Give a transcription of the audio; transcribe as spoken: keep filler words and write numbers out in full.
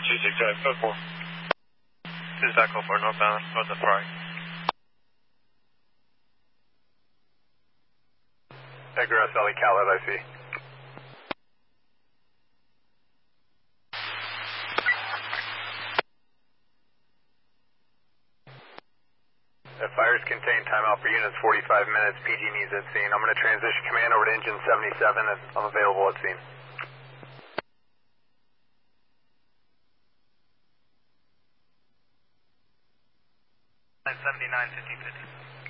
two six five, code four. two six five, four, northbound, north of Ferrari. Edgar S. L E Khaled, I see. If fires contained, timeout for units forty-five minutes, P G needs at scene. I'm going to transition command over to engine seventy-seven and I'm available at scene. seventy-nine, fifteen fifty.